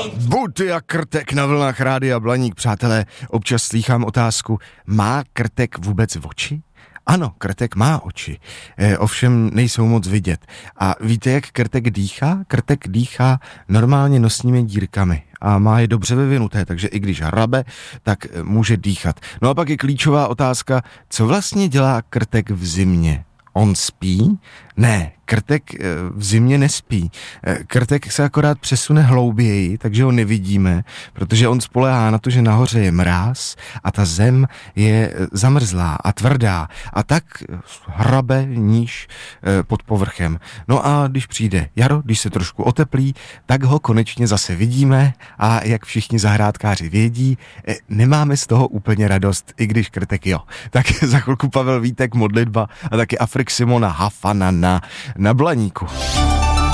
Buty a krtek na vlnách Rádia Blaník. Přátelé, občas slýchám otázku, má krtek vůbec oči? Ano, krtek má oči, ovšem nejsou moc vidět. A víte, jak krtek dýchá? Krtek dýchá normálně nosními dírkami a má je dobře vyvinuté, takže i když hrabe, tak může dýchat. No a pak je klíčová otázka, co vlastně dělá krtek v zimě? On spí? Ne, krtek v zimě nespí. Krtek se akorát přesune hlouběji, takže ho nevidíme, protože on spoléhá na to, že nahoře je mráz a ta zem je zamrzlá a tvrdá a tak hrabe níž pod povrchem. No a když přijde jaro, když se trošku oteplí, tak ho konečně zase vidíme a jak všichni zahrádkáři vědí, nemáme z toho úplně radost, i když krtek jo. Tak za chvilku Pavel Vítek, modlitba a taky Afrik Simona Hafana na Blaníku.